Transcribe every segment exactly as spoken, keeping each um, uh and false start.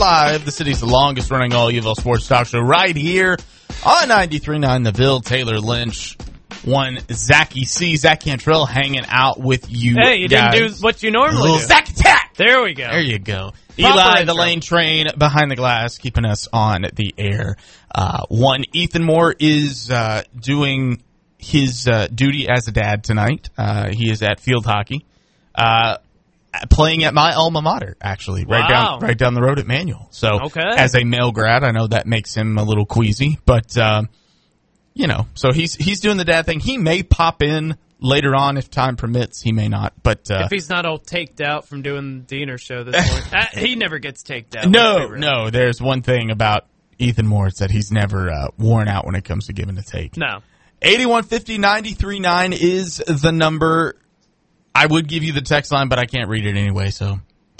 five, the city's longest-running all-U-V-L sports talk show right here on ninety-three point nine The Ville. Taylor Lynch, one Zachy C. Zach Cantrell hanging out with you Hey, you guys. didn't do what you normally Little do. Zach attack! There we go. There you go. Proper Eli, intro. the lane train behind the glass, keeping us on the air. Uh, one, Ethan Moore is uh, doing his uh, duty as a dad tonight. Uh, he is at field hockey, uh, playing at my alma mater, actually, right Wow. down right down the road at Manual. So, Okay. as a male grad, I know that makes him a little queasy, but uh, you know, so he's he's doing the dad thing. He may pop in later on if time permits. He may not, but uh, If he's not all taked out from doing the Diener show this morning. uh, he never gets taked out. no, let's be real. no. There's one thing about Ethan Moore, it's that he's never uh, worn out when it comes to giving a take. No. eighty-one fifty, ninety-three point nine is the number. I would give you the text line, but I can't read it anyway, so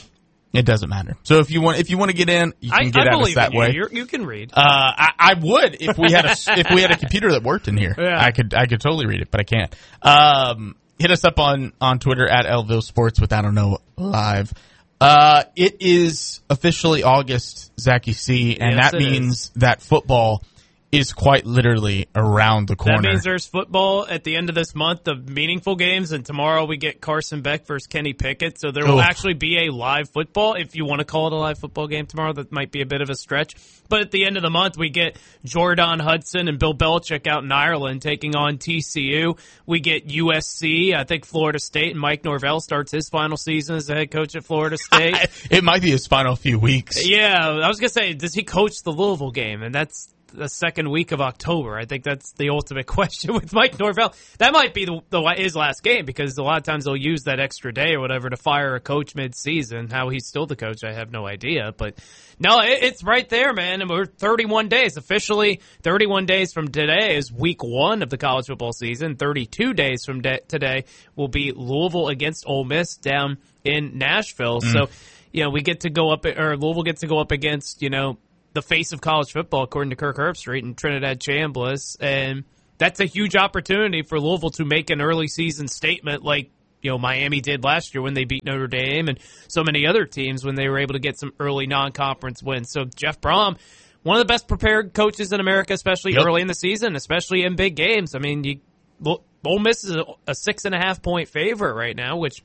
it doesn't matter. So if you want, if you want to get in, you can I, get I at us believe that in you. way. You're, you can read. Uh, I, I would if we had a if we had a computer that worked in here. Yeah. I could I could totally read it, but I can't. Um, hit us up on on Twitter at Elville Sports with I don't know live. Uh, it is officially August, Zachy C, and Yes, that it means that football is quite literally around the corner. That means there's football at the end of this month of meaningful games, and tomorrow we get Carson Beck versus Kenny Pickett. So there will Oof. actually be a live football. If you want to call it a live football game tomorrow, that might be a bit of a stretch. But at the end of the month, we get Jordan Hudson and Bill Belichick out in Ireland taking on T C U. We get U S C, I think Florida State, and Mike Norvell starts his final season as the head coach at Florida State. It might be his final few weeks. Yeah, I was going to say, does he coach the Louisville game? And that's the second week of October. I think that's the ultimate question with Mike Norvell. That might be the, the his last game, because a lot of times they'll use that extra day or whatever to fire a coach mid-season. How he's still the coach, I have no idea. But no, it, it's right there, man. And we're thirty-one days. Officially, thirty-one days from today is week one of the college football season. thirty-two days from de- today will be Louisville against Ole Miss down in Nashville. Mm. So, you know, we get to go up, or Louisville gets to go up against, you know, the face of college football, according to Kirk Herbstreit and Trinidad Chambliss. And that's a huge opportunity for Louisville to make an early season statement like, you know, Miami did last year when they beat Notre Dame, and so many other teams when they were able to get some early non-conference wins. So Jeff Brom, one of the best prepared coaches in America, especially Yep. early in the season, especially in big games. I mean, you, Ole Miss is a, a six and a half point favorite right now, which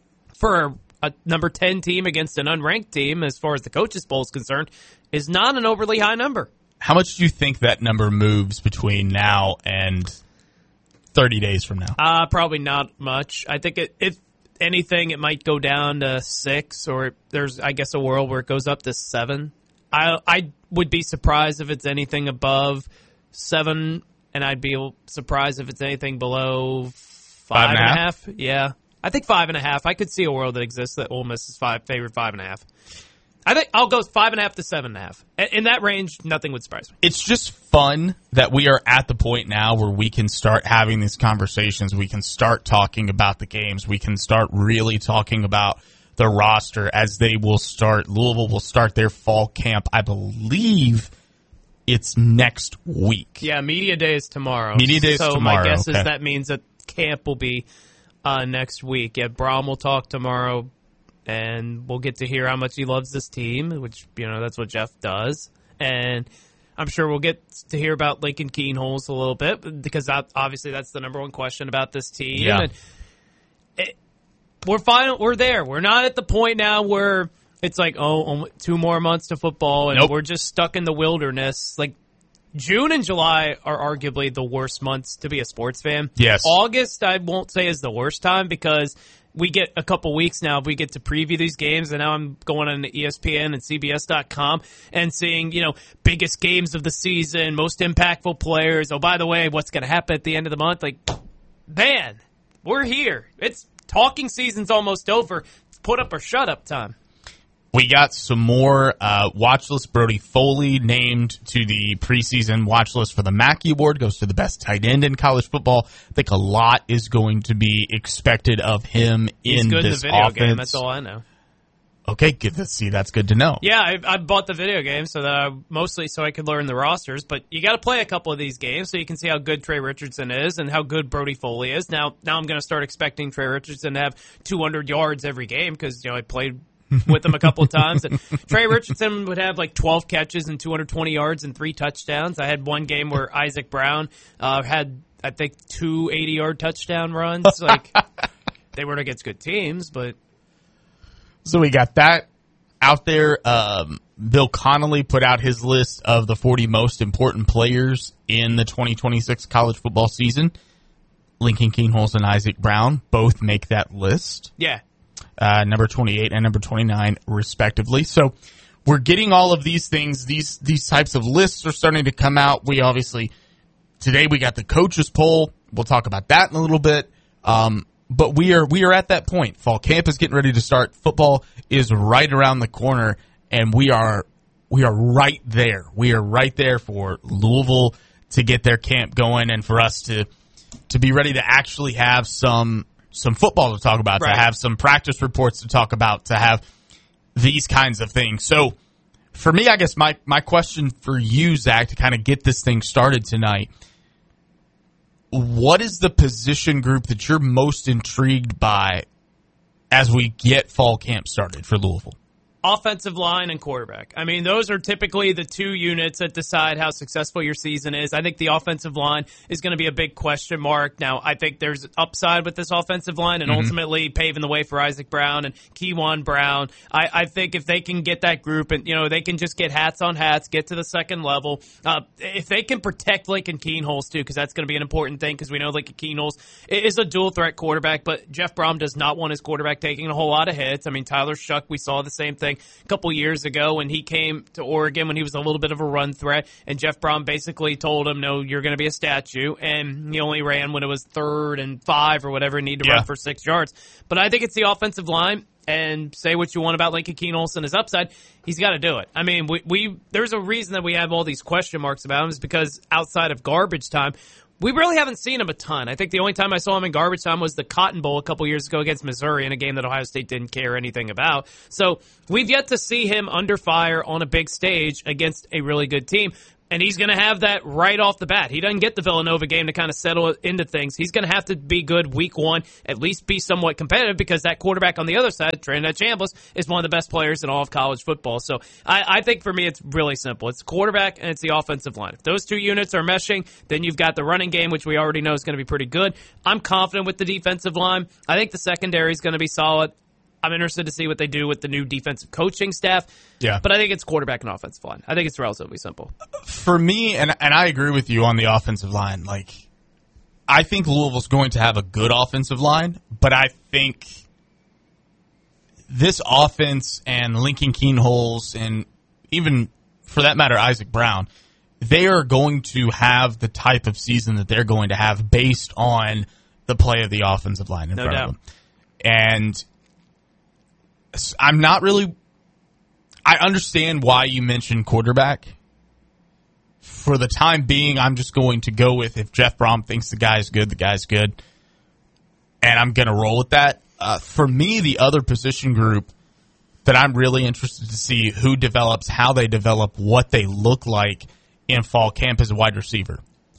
for a, a number ten team against an unranked team, as far as the coaches poll is concerned, is not an overly high number. How much do you think that number moves between now and thirty days from now? Uh, probably not much. I think it, if anything, it might go down to six, or there's, I guess, a world where it goes up to seven. I I would be surprised if it's anything above seven, and I'd be surprised if it's anything below five, Five and and a a half. Yeah, I think five and a half. I could see a world that exists that Ole Miss is five favorite five and a half. I think I'll go five and a half to seven and a half. In that range, nothing would surprise me. It's just fun that we are at the point now where we can start having these conversations. We can start talking about the games. We can start really talking about the roster as they will start. Louisville will start their fall camp. I believe it's next week. Yeah, media day is tomorrow. Media day is so tomorrow. So my guess okay. is that means that camp will be uh, next week. Yeah, Brom will talk tomorrow, and we'll get to hear how much he loves this team, which, you know, that's what Jeff does. And I'm sure we'll get to hear about Lincoln Kienholz a little bit, because obviously that's the number one question about this team. Yeah. And it, we're final. We're there. We're not at the point now where it's like, oh, only two more months to football, and Nope. we're just stuck in the wilderness. Like, June and July are arguably the worst months to be a sports fan. Yes. August, I won't say is the worst time, because we get a couple weeks now. We get to preview these games, and now I'm going on to E S P N and C B S dot com and seeing, you know, biggest games of the season, most impactful players. Oh, by the way, what's going to happen at the end of the month? Like, man, we're here. It's talking season's almost over. It's put up or shut up time. We got some more uh, watch list. Brody Foley named to the preseason watch list for the Mackey Award, goes to the best tight end in college football. I think a lot is going to be expected of him He's in good this in the video offense. game. That's all I know. Okay, good to see. That's good to know. Yeah, I, I bought the video game so that I, mostly so I could learn the rosters. But you got to play a couple of these games so you can see how good Trey Richardson is and how good Brody Foley is. Now, now I'm going to start expecting Trey Richardson to have two hundred yards every game because, you know, I played with him a couple of times. And Trey Richardson would have like twelve catches and two hundred twenty yards and three touchdowns. I had one game where Isaac Brown uh, had, I think, two eighty-yard touchdown runs. Like, they weren't against good teams, but... So we got that out there. Um, Bill Connolly put out his list of the forty most important players in the twenty twenty-six college football season. Lincoln Kienholz and Isaac Brown both make that list. Yeah. Uh, number twenty-eight and number twenty-nine, respectively. So we're getting all of these things. These these types of lists are starting to come out. We obviously, today we got the coaches poll. We'll talk about that in a little bit. Um, but we are we are at that point. Fall camp is getting ready to start. Football is right around the corner, and we are we are right there. We are right there for Louisville to get their camp going and for us to to be ready to actually have some some football to talk about, right. To have some practice reports to talk about, to have these kinds of things. So for me, I guess my, my question for you, Zach, to kind of get this thing started tonight, what is the position group that you're most intrigued by as we get fall camp started for Louisville? Offensive line and quarterback. I mean, those are typically the two units that decide how successful your season is. I think the offensive line is going to be a big question mark. Now, I think there's upside with this offensive line and mm-hmm. ultimately paving the way for Isaac Brown and Keywan Brown. I, I think if they can get that group and, you know, they can just get hats on hats, get to the second level. Uh, if they can protect Lincoln Kienholz, too, because that's going to be an important thing because we know Lincoln Kienholz is a dual threat quarterback, but Jeff Brom does not want his quarterback taking a whole lot of hits. I mean, Tyler Shuck, we saw the same thing a couple years ago when he came to Oregon when he was a little bit of a run threat, and Jeff Brom basically told him, no, you're going to be a statue, and he only ran when it was third and five or whatever, and need to yeah. run for six yards. But I think it's the offensive line, and say what you want about Lincoln Kienholz and his upside, he's got to do it. I mean, we, we there's a reason that we have all these question marks about him is because outside of garbage time, we really haven't seen him a ton. I think the only time I saw him in garbage time was the Cotton Bowl a couple years ago against Missouri in a game that Ohio State didn't care anything about. So we've yet to see him under fire on a big stage against a really good team. And he's going to have that right off the bat. He doesn't get the Villanova game to kind of settle into things. He's going to have to be good week one, at least be somewhat competitive, because that quarterback on the other side, Trinidad Chambliss, is one of the best players in all of college football. So I, I think for me it's really simple. It's quarterback and it's the offensive line. If those two units are meshing, then you've got the running game, which we already know is going to be pretty good. I'm confident with the defensive line. I think the secondary is going to be solid. I'm interested to see what they do with the new defensive coaching staff. Yeah. But I think it's quarterback and offensive line. I think it's relatively simple. For me, and and I agree with you on the offensive line, like, I think Louisville's going to have a good offensive line, but I think this offense and Lincoln Kienholz and even, for that matter, Isaac Brown, they are going to have the type of season that they're going to have based on the play of the offensive line in no front doubt. of them. And I'm not really – I understand why you mentioned quarterback. For the time being, I'm just going to go with if Jeff Brom thinks the guy's good, the guy's good. And I'm going to roll with that. Uh, for me, the other position group that I'm really interested to see who develops, how they develop, what they look like in fall camp is a wide receiver.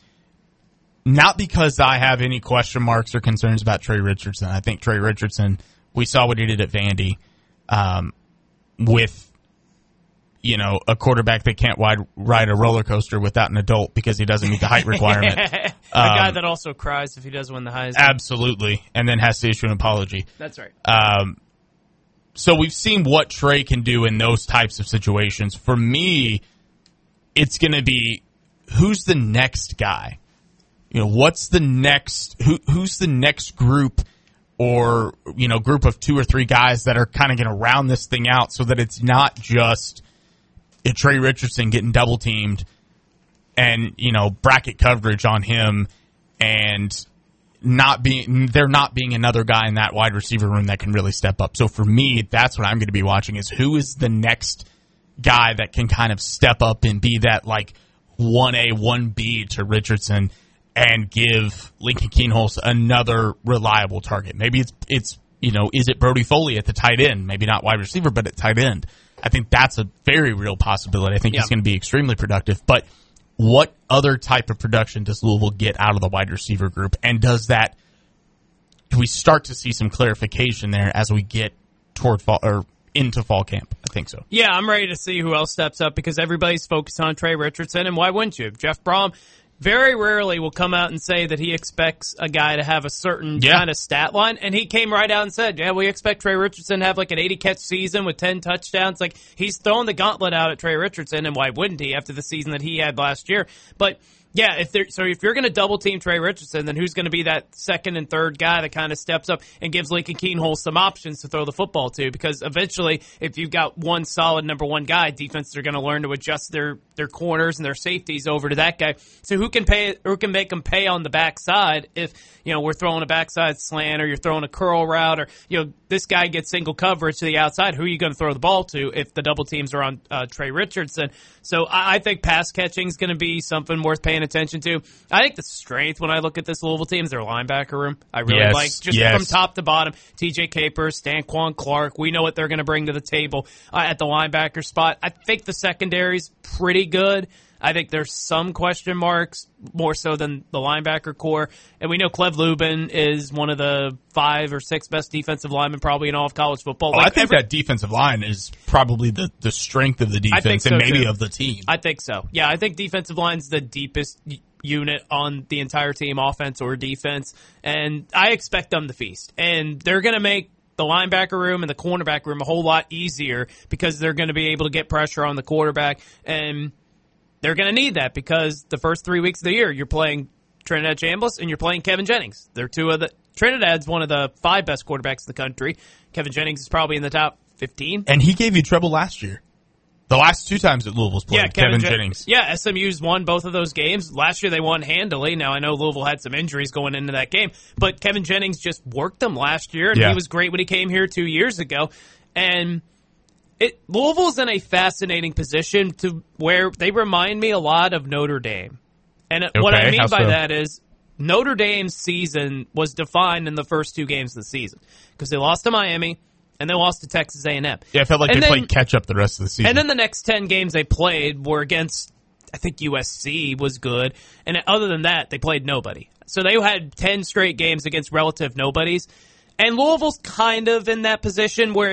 Not because I have any question marks or concerns about Trey Richardson. I think Trey Richardson, we saw what he did at Vandy. Um, with, you know, a quarterback that can't ride, ride a roller coaster without an adult because he doesn't meet the height requirement. a um, guy that also cries if he does win the Heisman. Absolutely. And then has to issue an apology. That's right. Um, so we've seen what Trey can do in those types of situations. For me, it's going to be who's the next guy? You know, what's the next, who, who's the next group or, you know, group of two or three guys that are kind of going to round this thing out so that it's not just a Trey Richardson getting double teamed and, you know, bracket coverage on him and not being, there not being another guy in that wide receiver room that can really step up. So for me, that's what I'm going to be watching is who is the next guy that can kind of step up and be that like one A, one B to Richardson and give Lincoln Kienholz another reliable target. Maybe it's, it's you know, is it Brody Foley at the tight end? Maybe not wide receiver, but at tight end. I think that's a very real possibility. I think yeah. he's going to be extremely productive. But what other type of production does Louisville get out of the wide receiver group? And does that, do we start to see some clarification there as we get toward fall, or into fall camp. I think so. Yeah, I'm ready to see who else steps up because everybody's focused on Trey Richardson, and why wouldn't you? Jeff Brom very rarely will come out and say that he expects a guy to have a certain yeah. kind of stat line, and he came right out and said, yeah, we expect Trey Richardson to have like an eighty-catch season with ten touchdowns. Like, he's throwing the gauntlet out at Trey Richardson, and why wouldn't he after the season that he had last year? But yeah, if they're, so if you're going to double team Trey Richardson, then who's going to be that second and third guy that kind of steps up and gives Lincoln Keenhole some options to throw the football to? Because eventually, if you've got one solid number one guy, defenses are going to learn to adjust their, their corners and their safeties over to that guy. So who can pay, who can make them pay on the backside if, you know, we're throwing a backside slant or you're throwing a curl route or, you know, this guy gets single coverage to the outside. Who are you going to throw the ball to if the double teams are on uh, Trey Richardson? So I, I think pass catching is going to be something worth paying attention to. I think the strength when I look at this Louisville team is their linebacker room. I really yes, like just yes. from top to bottom. T J Capers, Stanquan Clark. We know what they're going to bring to the table uh, at the linebacker spot. I think the secondary's pretty good. I think there's some question marks, more so than the linebacker core. And we know Cleve Lubin is one of the five or six best defensive linemen probably in all of college football. Oh, like I think every, that defensive line is probably the, the strength of the defense so and maybe too. of the team. I think so. Yeah, I think defensive line's the deepest unit on the entire team, offense or defense. And I expect them to feast. And they're going to make the linebacker room and the cornerback room a whole lot easier because they're going to be able to get pressure on the quarterback. And they're going to need that because the first three weeks of the year, you're playing Trinidad Chambliss and you're playing Kevin Jennings. They're two of the Trinidad's one of the five best quarterbacks in the country. Kevin Jennings is probably in the top fifteen. And he gave you trouble last year. The last two times that Louisville's played, yeah, Kevin, Kevin Jen- Jennings. Yeah, S M U's won both of those games. Last year they won handily. Now I know Louisville had some injuries going into that game, but Kevin Jennings just worked them last year, and yeah. he was great when he came here two years ago. And It, Louisville's in a fascinating position to where they remind me a lot of Notre Dame. And okay, what I mean by so? that is Notre Dame's season was defined in the first two games of the season because they lost to Miami and they lost to Texas A and M. Yeah, I felt like and they then, played catch-up the rest of the season. And then the next ten games they played were against, I think U S C was good. And other than that, they played nobody. So they had ten straight games against relative nobodies. And Louisville's kind of in that position where